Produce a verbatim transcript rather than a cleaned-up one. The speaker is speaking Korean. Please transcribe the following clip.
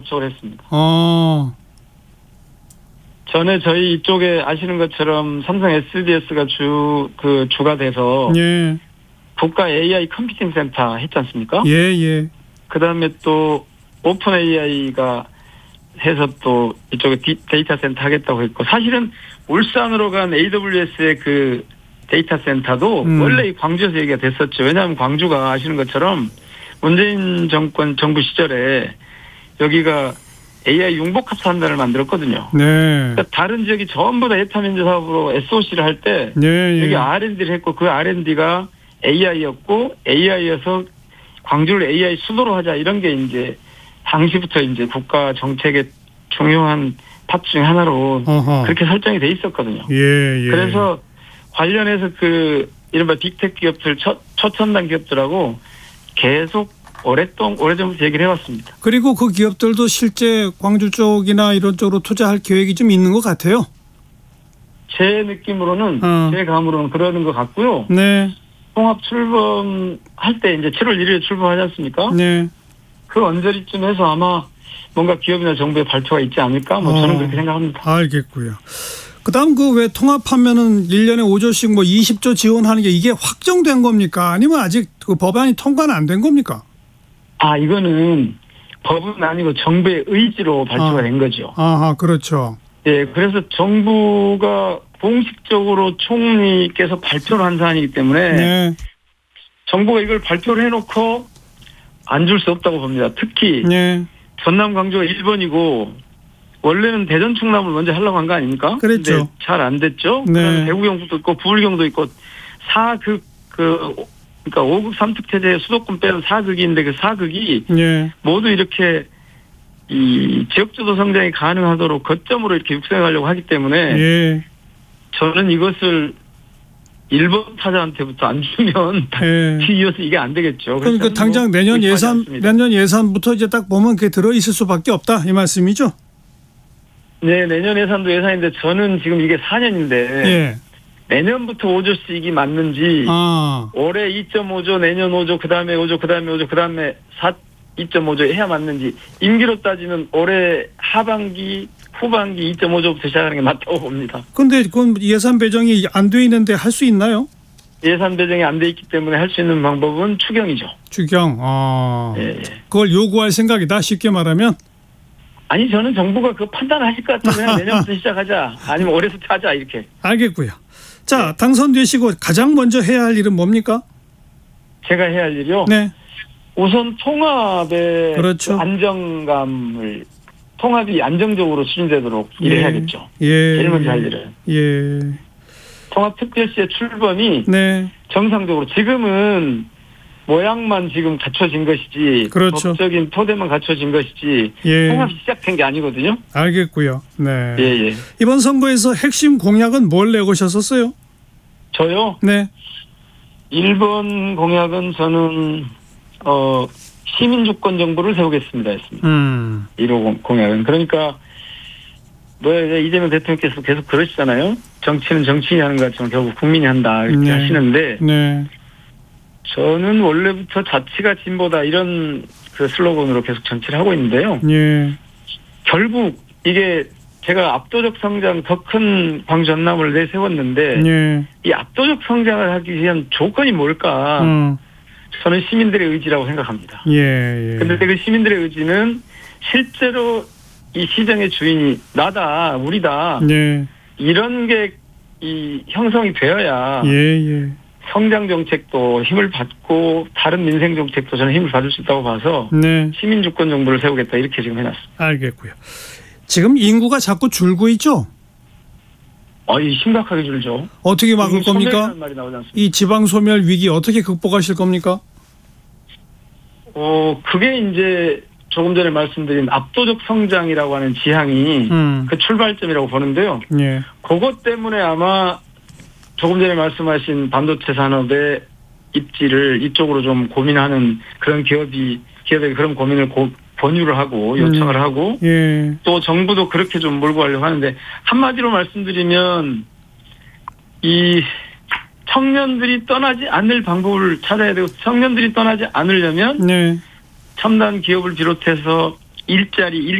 접촉을 했습니다. 어. 전에 저희 이쪽에 아시는 것처럼 삼성 에스디에스가 주, 그 주가 돼서 예. 국가 에이아이 컴퓨팅 센터 했지 않습니까? 예, 예. 그 다음에 또 오픈 에이아이가 해서 또 이쪽에 데이터 센터 하겠다고 했고, 사실은 울산으로 간 에이더블유에스의 그 데이터 센터도 음. 원래 광주에서 얘기가 됐었죠. 왜냐하면 광주가 아시는 것처럼 문재인 정권 정부 시절에 여기가 에이아이 융복합산단을 만들었거든요. 네. 그러니까 다른 지역이 전부 다 에타민즈 사업으로 에스오씨를 할 때 네, 예. 여기 알앤디를 했고, 그 알앤디가 에이아이였고, 에이아이여서 광주를 에이아이 수도로 하자, 이런 게 이제 당시부터 이제 국가 정책의 중요한 파트 중에 하나로 어허. 그렇게 설정이 돼 있었거든요. 예, 예. 그래서 관련해서 그 이른바 빅테크 기업들, 초, 초첨단 기업들하고 계속 오랫동안, 오래전부터 얘기를 해왔습니다. 그리고 그 기업들도 실제 광주 쪽이나 이런 쪽으로 투자할 계획이 좀 있는 것 같아요. 제 느낌으로는, 어. 제 감으로는 그러는 것 같고요. 네. 통합 출범할 때 이제 칠월 일일에 출범하지 않습니까? 네. 그 언저리쯤 해서 아마 뭔가 기업이나 정부의 발표가 있지 않을까? 뭐 저는 어. 그렇게 생각합니다. 알겠고요. 그 다음 그 왜 통합하면은 일 년에 오조씩 뭐 이십조 지원하는 게 이게 확정된 겁니까? 아니면 아직 그 법안이 통과는 안 된 겁니까? 아, 이거는 법은 아니고 정부의 의지로 발표가 아. 된 거죠. 아하, 그렇죠. 예, 그래서 정부가 공식적으로 총리께서 발표를 한 사안이기 때문에 네. 정부가 이걸 발표를 해놓고 안 줄 수 없다고 봅니다. 특히 네. 전남 광주가 일 번이고 원래는 대전 충남을 먼저 하려고 한 거 아닙니까? 그랬죠. 잘 안 됐죠. 네. 그다음에 대구 경북도 있고 부울경도 있고 사극 그 그러니까 오극 삼특 체제 수도권 빼는 사극인데 그 사극이 네. 모두 이렇게 이 지역주도 성장이 가능하도록 거점으로 이렇게 육성하려고 하기 때문에 네. 저는 이것을 일본 타자한테부터 안 주면 네. 이어서 이게 안 되겠죠. 그러니까 당장 뭐 내년 예산 내년 예산부터 이제 딱 보면 그게 들어 있을 수밖에 없다, 이 말씀이죠? 네, 내년 예산도 예산인데 저는 지금 이게 사 년인데 예. 내년부터 오조씩이 맞는지 아. 올해 이점오조, 내년 오조, 그 다음에 오조, 그 다음에 오조, 그 다음에 이점오조 해야 맞는지, 임기로 따지면 올해 하반기, 후반기 이점오조부터 시작하는 게 맞다고 봅니다. 그런데 그건 예산 배정이 안 돼 있는데 할 수 있나요? 예산 배정이 안 돼 있기 때문에 할 수 있는 방법은 추경이죠. 추경. 아. 예, 예. 그걸 요구할 생각이다, 쉽게 말하면? 아니, 저는 정부가 그 판단하실 것 같으면 내년부터 시작하자, 아니면 올해부터 하자, 이렇게. 알겠고요. 자, 당선되시고 가장 먼저 해야 할 일은 뭡니까? 제가 해야 할 일이요? 네. 우선 통합의 그렇죠. 그 안정감을, 통합이 안정적으로 추진되도록 예. 일해야겠죠. 예. 제일 먼저 할 일은. 예. 통합특별시의 출범이 네. 정상적으로, 지금은 모양만 지금 갖춰진 것이지, 그렇죠. 법적인 토대만 갖춰진 것이지, 예. 통합이 시작된 게 아니거든요. 알겠고요. 네. 예, 예. 이번 선거에서 핵심 공약은 뭘 내고셨었어요? 저요? 네. 일 번 공약은 저는 어 시민주권 정부를 세우겠습니다 했습니다. 음. 일 호 공약은. 그러니까 뭐야, 이재명 대통령께서 계속 그러시잖아요. 정치는 정치인이 하는 것처럼 결국 국민이 한다, 이렇게 네. 하시는데 네. 저는 원래부터 자치가 진보다, 이런 그 슬로건으로 계속 정치를 하고 있는데요. 예. 결국 이게 제가 압도적 성장, 더 큰 광주 전남을 내세웠는데 예. 이 압도적 성장을 하기 위한 조건이 뭘까? 음. 저는 시민들의 의지라고 생각합니다. 예. 예. 근데 그 시민들의 의지는 실제로 이 시장의 주인이 나다, 우리다, 네. 이런 게 이 형성이 되어야 예, 예. 성장 정책도 힘을 받고 다른 민생 정책도 저는 힘을 받을 수 있다고 봐서 네. 시민주권 정부를 세우겠다, 이렇게 지금 해놨습니다. 알겠고요. 지금 인구가 자꾸 줄고 있죠? 아, 이 심각하게 줄죠. 어떻게 막을 겁니까? 말이 나오지 않습니까? 이 지방 소멸 위기 어떻게 극복하실 겁니까? 어, 그게 이제 조금 전에 말씀드린 압도적 성장이라고 하는 지향이 음. 그 출발점이라고 보는데요. 예. 그것 때문에 아마 조금 전에 말씀하신 반도체 산업의 입지를 이쪽으로 좀 고민하는 그런 기업이, 기업의 그런 고민을 고, 권유를 하고 요청을 음. 하고 예. 또 정부도 그렇게 좀 몰고 가려고 하는데, 한마디로 말씀드리면 이 청년들이 떠나지 않을 방법을 찾아야 되고, 청년들이 떠나지 않으려면 네. 첨단 기업을 비롯해서 일자리, 일